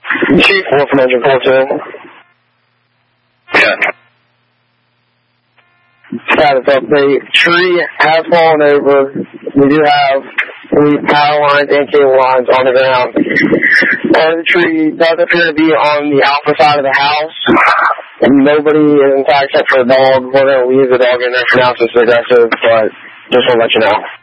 Chief 4 from Engine 42. Yeah. Status update. Tree has fallen over. We do have 3 power lines and cable lines on the ground. And the tree does appear to be on the alpha side of the house. And nobody is inside except for the dog. We're going to leave the dog in there for now since it's aggressive, but just want to let you know.